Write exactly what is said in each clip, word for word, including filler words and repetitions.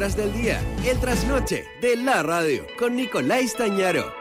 horas del día. El trasnoche de la radio con Nicolás Stañaro.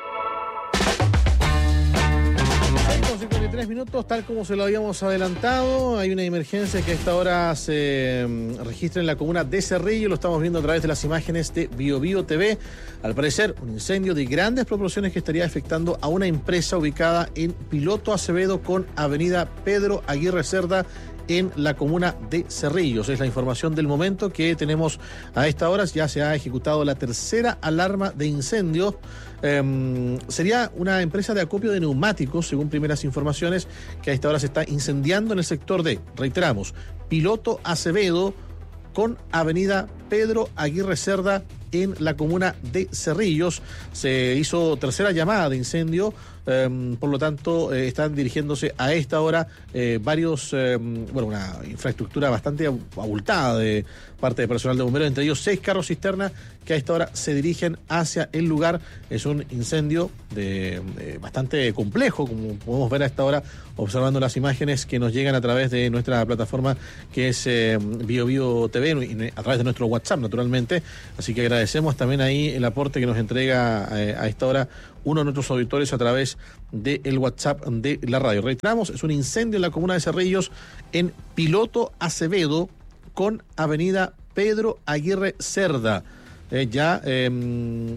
cincuenta y tres minutos, tal como se lo habíamos adelantado. Hay una emergencia que a esta hora se registra en la comuna de Cerrillo. Lo estamos viendo a través de las imágenes de Bio Bio T V. Al parecer, un incendio de grandes proporciones que estaría afectando a una empresa ubicada en Piloto Acevedo con avenida Pedro Aguirre Cerda en la comuna de Cerrillos. Es la información del momento que tenemos a esta hora. Ya se ha ejecutado la tercera alarma de incendio. Eh, sería una empresa de acopio de neumáticos, según primeras informaciones, que a esta hora se está incendiando en el sector de, reiteramos, Piloto Acevedo con avenida Pedro Aguirre Cerda en la comuna de Cerrillos. Se hizo tercera llamada de incendio. Um, por lo tanto, eh, están dirigiéndose a esta hora eh, varios, eh, bueno, una infraestructura bastante abultada de parte de personal de bomberos, entre ellos seis carros cisterna que a esta hora se dirigen hacia el lugar. Es un incendio de, de bastante complejo, como podemos ver a esta hora observando las imágenes que nos llegan a través de nuestra plataforma que es eh, Bio Bio T V y a través de nuestro WhatsApp, naturalmente. Así que agradecemos también ahí el aporte que nos entrega eh, a esta hora uno de nuestros auditores a través del WhatsApp de la radio. Reiteramos, es un incendio en la comuna de Cerrillos en Piloto Acevedo con avenida Pedro Aguirre Cerda. Eh, ya eh,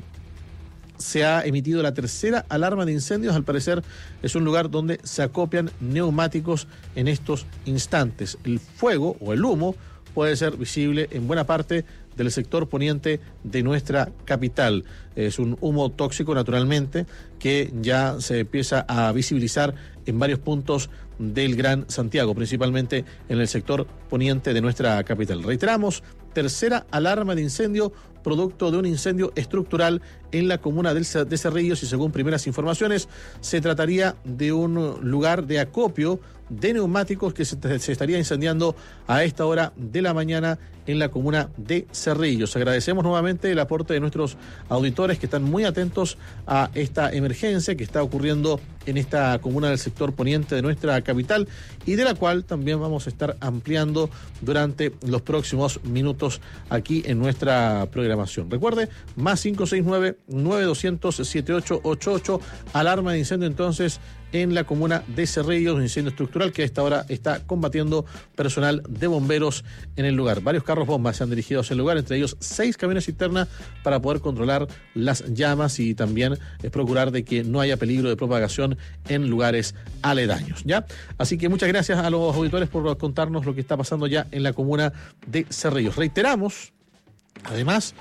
se ha emitido la tercera alarma de incendios. Al parecer es un lugar donde se acopian neumáticos en estos instantes. El fuego o el humo puede ser visible en buena parte del sector poniente de nuestra capital. Es un humo tóxico, naturalmente, que ya se empieza a visibilizar en varios puntos del Gran Santiago, principalmente en el sector poniente de nuestra capital. Reiteramos, tercera alarma de incendio producto de un incendio estructural en la comuna de Cerrillos y según primeras informaciones se trataría de un lugar de acopio de neumáticos que se, se estaría incendiando a esta hora de la mañana en la comuna de Cerrillos. Agradecemos nuevamente el aporte de nuestros auditores que están muy atentos a esta emergencia que está ocurriendo en esta comuna del sector poniente de nuestra capital y de la cual también vamos a estar ampliando durante los próximos minutos aquí en nuestra programación. Recuerde, más cinco seis nueve, nueve dos cero cero, siete ocho ocho ocho, alarma de incendio entonces en la comuna de Cerrillos, un incendio estructural que a esta hora está combatiendo personal de bomberos en el lugar. Varios carros bombas se han dirigido hacia el lugar, entre ellos seis camiones cisterna para poder controlar las llamas y también eh, procurar de que no haya peligro de propagación en lugares aledaños, ¿ya? Así que muchas gracias a los auditores por contarnos lo que está pasando ya en la comuna de Cerrillos. Reiteramos, además,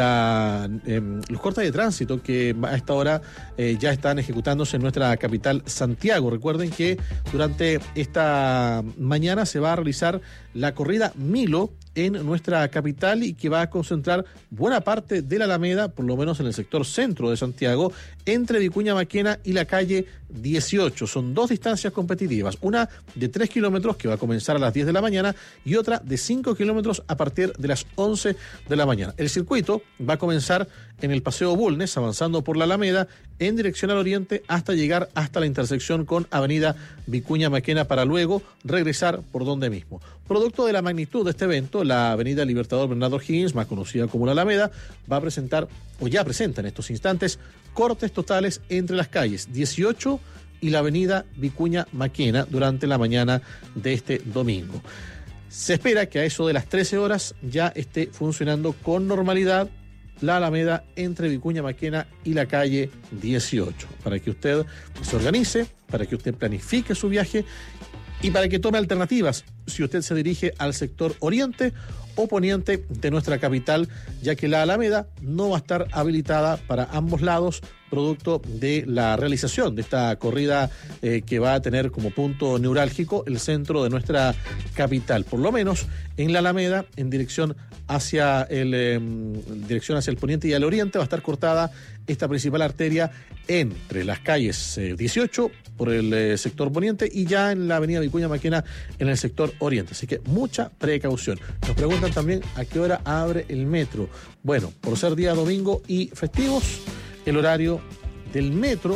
La, eh, los cortes de tránsito que a esta hora eh, ya están ejecutándose en nuestra capital Santiago. Recuerden que durante esta mañana se va a realizar la corrida Milo en nuestra capital y que va a concentrar buena parte de la Alameda, por lo menos en el sector centro de Santiago, entre Vicuña Maquena y la calle dieciocho. Son dos distancias competitivas, una de tres kilómetros que va a comenzar a las diez de la mañana y otra de cinco kilómetros a partir de las once de la mañana. El circuito va a comenzar en el Paseo Bulnes, avanzando por la Alameda en dirección al oriente hasta llegar hasta la intersección con avenida Vicuña Maquena para luego regresar por donde mismo. Producto de la magnitud de este evento, la avenida Libertador Bernardo O'Higgins, más conocida como la Alameda, va a presentar, o ya presenta en estos instantes, cortes totales entre las calles dieciocho y la avenida Vicuña Maquena durante la mañana de este domingo. Se espera que a eso de las trece horas ya esté funcionando con normalidad la Alameda entre Vicuña Maquena y la calle dieciocho, para que usted se organice, para que usted planifique su viaje y para que tome alternativas si usted se dirige al sector oriente o poniente de nuestra capital, ya que la Alameda no va a estar habilitada para ambos lados, producto de la realización de esta corrida eh, que va a tener como punto neurálgico el centro de nuestra capital. Por lo menos en la Alameda, en dirección hacia el eh, dirección hacia el poniente y al oriente, va a estar cortada esta principal arteria entre las calles eh, dieciocho por el eh, sector poniente y ya en la avenida Vicuña Maquena en el sector oriente. Así que mucha precaución. Nos preguntan también a qué hora abre el metro. Bueno, por ser día domingo y festivos, el horario del metro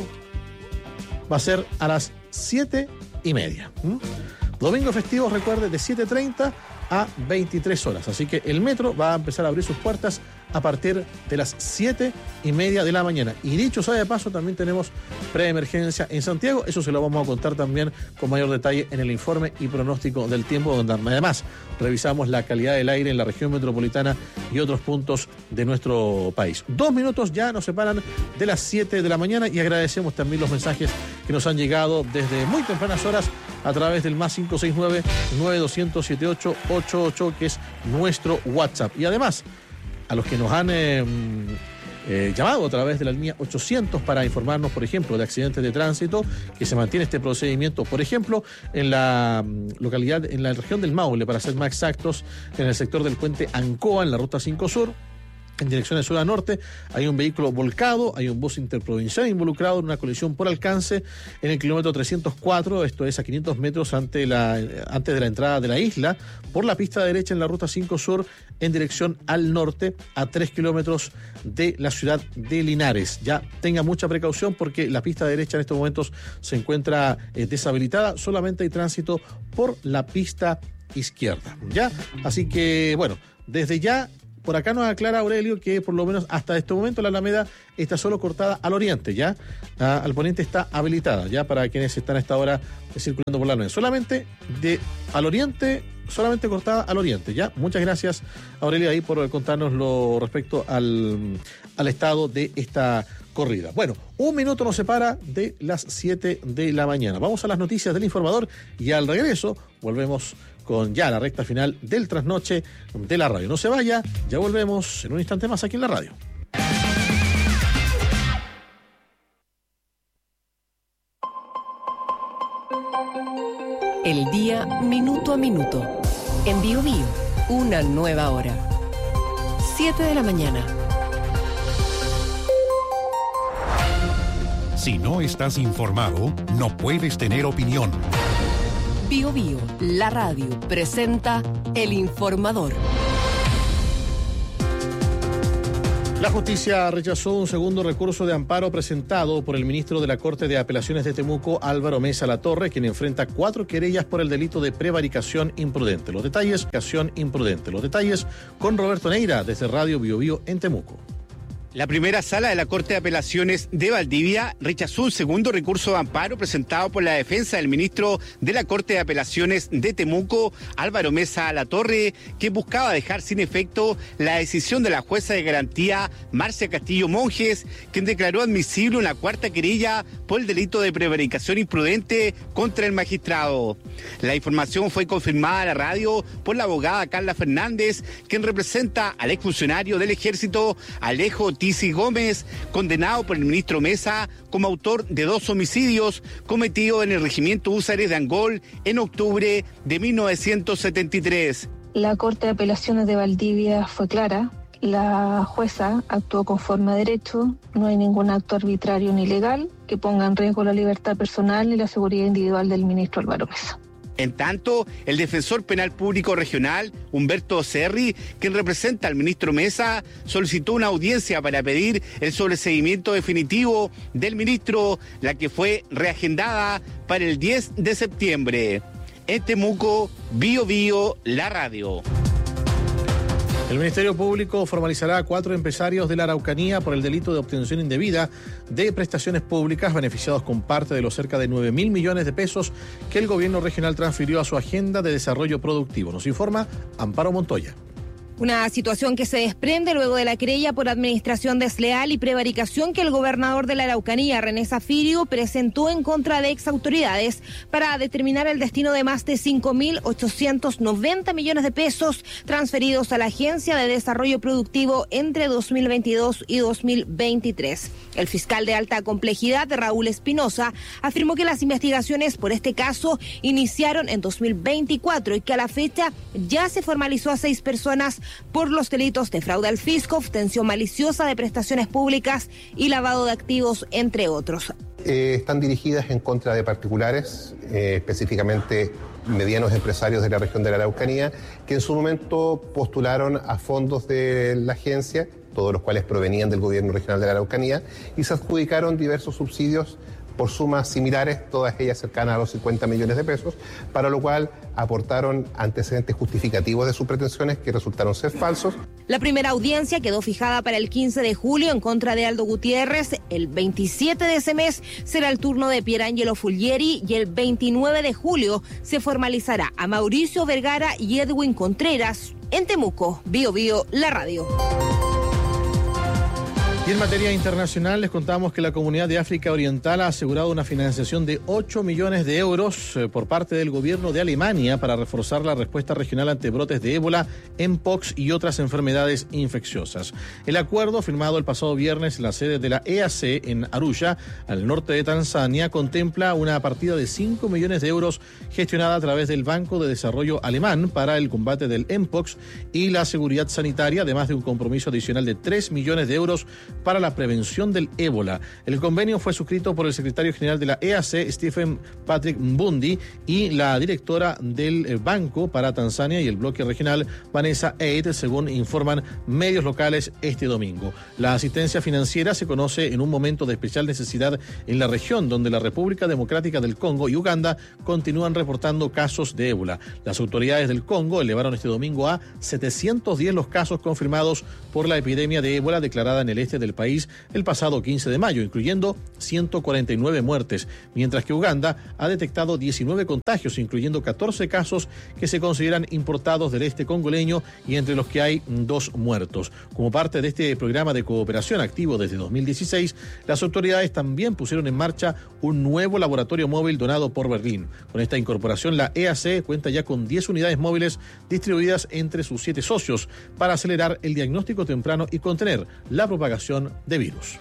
va a ser a las siete y media. ¿Mm? Domingo festivo, recuerde, de siete treinta a veintitrés horas. Así que el metro va a empezar a abrir sus puertas a partir de las siete y media de la mañana. Y dicho sea de paso, también tenemos preemergencia en Santiago. Eso se lo vamos a contar también con mayor detalle en el informe y pronóstico del tiempo, donde además revisamos la calidad del aire en la región metropolitana y otros puntos de nuestro país. Dos minutos ya nos separan de las siete de la mañana y agradecemos también los mensajes que nos han llegado desde muy tempranas horas a través del más cinco seis nueve, nueve dos cero cero, siete ocho ocho ocho, que es nuestro WhatsApp. Y además, a los que nos han eh, eh, llamado a través de la línea ochocientos para informarnos, por ejemplo, de accidentes de tránsito, que se mantiene este procedimiento, por ejemplo, en la localidad, en la región del Maule, para ser más exactos, en el sector del puente Ancoa, en la ruta cinco Sur. En dirección de sur a norte hay un vehículo volcado, hay un bus interprovincial involucrado en una colisión por alcance en el kilómetro trescientos cuatro, esto es a quinientos metros ante la, antes de la entrada de la isla, por la pista derecha en la ruta cinco Sur en dirección al norte a tres kilómetros de la ciudad de Linares. Ya tenga mucha precaución porque la pista derecha en estos momentos se encuentra eh, deshabilitada, solamente hay tránsito por la pista izquierda, ¿ya? Así que, bueno, desde ya. Por acá nos aclara Aurelio que por lo menos hasta este momento la Alameda está solo cortada al oriente, ¿ya? Ah, al poniente está habilitada, ¿ya? Para quienes están a esta hora circulando por la Alameda. Solamente de al oriente, solamente cortada al oriente, ¿ya? Muchas gracias, Aurelio, ahí por contarnos lo respecto al, al estado de esta corrida. Bueno, un minuto nos separa de las siete de la mañana. Vamos a las noticias del informador y al regreso volvemos con ya la recta final del trasnoche de la radio. No se vaya, ya volvemos en un instante más aquí en la radio. El día minuto a minuto. En Bio Bio, una nueva hora. siete de la mañana. Si no estás informado, no puedes tener opinión. Bio Bio, la radio, presenta El Informador. La justicia rechazó un segundo recurso de amparo presentado por el ministro de la Corte de Apelaciones de Temuco, Álvaro Mesa Latorre, quien enfrenta cuatro querellas por el delito de prevaricación imprudente. Los detalles, prevaricación imprudente. Los detalles con Roberto Neira desde Radio Bio Bio en Temuco. La primera sala de la Corte de Apelaciones de Valdivia rechazó un segundo recurso de amparo presentado por la defensa del ministro de la Corte de Apelaciones de Temuco, Álvaro Mesa Latorre, que buscaba dejar sin efecto la decisión de la jueza de garantía Marcia Castillo Monjes, quien declaró admisible una cuarta querella por el delito de prevaricación imprudente contra el magistrado. La información fue confirmada a la radio por la abogada Carla Fernández, quien representa al exfuncionario del Ejército, Alejo Tisi Gómez, condenado por el ministro Mesa como autor de dos homicidios cometidos en el regimiento Húsares de Angol en octubre de mil novecientos setenta y tres. La Corte de Apelaciones de Valdivia fue clara. La jueza actuó conforme a derecho. No hay ningún acto arbitrario ni ilegal que ponga en riesgo la libertad personal ni la seguridad individual del ministro Álvaro Mesa. En tanto, el defensor penal público regional, Humberto Cerri, quien representa al ministro Mesa, solicitó una audiencia para pedir el sobreseimiento definitivo del ministro, la que fue reagendada para el diez de septiembre. En Temuco, Bio Bio, la radio. El Ministerio Público formalizará a cuatro empresarios de la Araucanía por el delito de obtención indebida de prestaciones públicas, beneficiados con parte de los cerca de nueve mil millones de pesos que el gobierno regional transfirió a su agenda de desarrollo productivo. Nos informa Amparo Montoya. Una situación que se desprende luego de la querella por administración desleal y prevaricación que el gobernador de la Araucanía, René Zafirio, presentó en contra de exautoridades para determinar el destino de más de cinco mil ochocientos noventa millones de pesos transferidos a la Agencia de Desarrollo Productivo entre dos mil veintidós y dos mil veintitrés. El fiscal de alta complejidad, Raúl Espinosa, afirmó que las investigaciones por este caso iniciaron en dos mil veinticuatro y que a la fecha ya se formalizó a seis personas por los delitos de fraude al fisco, obtención maliciosa de prestaciones públicas y lavado de activos, entre otros. Eh, están dirigidas en contra de particulares, eh, específicamente medianos empresarios de la región de la Araucanía, que en su momento postularon a fondos de la agencia, todos los cuales provenían del gobierno regional de la Araucanía, y se adjudicaron diversos subsidios por sumas similares, todas ellas cercanas a los cincuenta millones de pesos, para lo cual aportaron antecedentes justificativos de sus pretensiones que resultaron ser falsos. La primera audiencia quedó fijada para el quince de julio en contra de Aldo Gutiérrez. El veintisiete de ese mes será el turno de Pierangelo Fulgieri y el veintinueve de julio se formalizará a Mauricio Vergara y Edwin Contreras en Temuco. Bio Bio, la radio. Y en materia internacional les contamos que la Comunidad de África Oriental ha asegurado una financiación de ocho millones de euros eh, por parte del gobierno de Alemania para reforzar la respuesta regional ante brotes de ébola, mpox y otras enfermedades infecciosas. El acuerdo, firmado el pasado viernes en la sede de la E A C en Arusha, al norte de Tanzania, contempla una partida de cinco millones de euros gestionada a través del Banco de Desarrollo Alemán para el combate del mpox y la seguridad sanitaria, además de un compromiso adicional de tres millones de euros para la prevención del ébola. El convenio fue suscrito por el secretario general de la E A C, Stephen Patrick Mbundi, y la directora del Banco para Tanzania y el bloque regional, Vanessa Eid, según informan medios locales este domingo. La asistencia financiera se conoce en un momento de especial necesidad en la región, donde la República Democrática del Congo y Uganda continúan reportando casos de ébola. Las autoridades del Congo elevaron este domingo a setecientos diez los casos confirmados por la epidemia de ébola declarada en el este del país el pasado quince de mayo, incluyendo ciento cuarenta y nueve muertes, mientras que Uganda ha detectado diecinueve contagios, incluyendo catorce casos que se consideran importados del este congoleño y entre los que hay dos muertos. Como parte de este programa de cooperación activo desde dos mil dieciséis, las autoridades también pusieron en marcha un nuevo laboratorio móvil donado por Berlín. Con esta incorporación, la E A C cuenta ya con diez unidades móviles distribuidas entre sus siete socios para acelerar el diagnóstico temprano y contener la propagación de virus.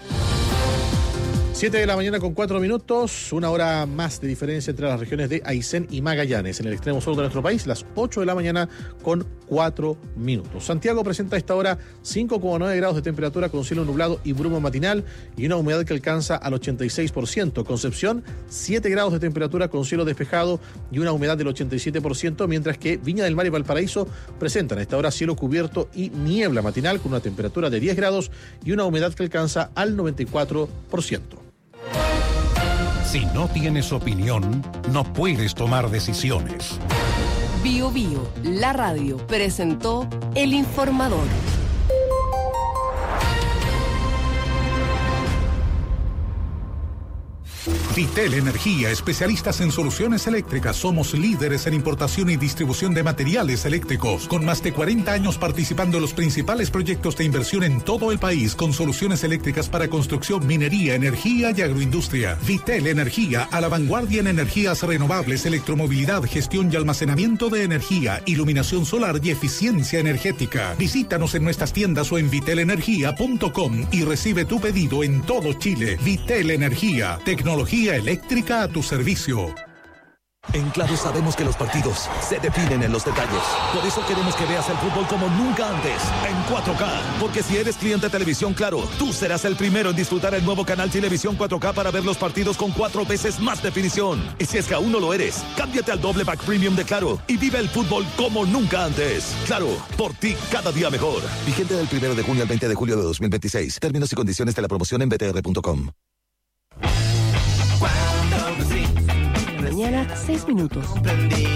siete de la mañana con cuatro minutos, una hora más de diferencia entre las regiones de Aysén y Magallanes. En el extremo sur de nuestro país, las ocho de la mañana con cuatro minutos. Santiago presenta a esta hora cinco coma nueve grados de temperatura con cielo nublado y bruma matinal y una humedad que alcanza al ochenta y seis por ciento. Concepción, siete grados de temperatura con cielo despejado y una humedad del ochenta y siete por ciento, mientras que Viña del Mar y Valparaíso presentan a esta hora cielo cubierto y niebla matinal con una temperatura de diez grados y una humedad que alcanza al noventa y cuatro por ciento. Si no tienes opinión, no puedes tomar decisiones. Bio Bio, la radio, presentó El Informador. Vitel Energía, especialistas en soluciones eléctricas. Somos líderes en importación y distribución de materiales eléctricos, con más de cuarenta años participando en los principales proyectos de inversión en todo el país, con soluciones eléctricas para construcción, minería, energía y agroindustria. Vitel Energía, a la vanguardia en energías renovables, electromovilidad, gestión y almacenamiento de energía, iluminación solar y eficiencia energética. Visítanos en nuestras tiendas o en vitel energía punto com y recibe tu pedido en todo Chile. Vitel Energía, tecnología eléctrica a tu servicio. En Claro sabemos que los partidos se definen en los detalles. Por eso queremos que veas el fútbol como nunca antes, en cuatro K. Porque si eres cliente de Televisión Claro, tú serás el primero en disfrutar el nuevo canal Televisión cuatro K para ver los partidos con cuatro veces más definición. Y si es que aún no lo eres, cámbiate al doble pack premium de Claro y vive el fútbol como nunca antes. Claro, por ti cada día mejor. Vigente del primero de junio al veinte de julio de dos mil veintiséis. Términos y condiciones de la promoción en b t r punto com. Mañana, seis minutos.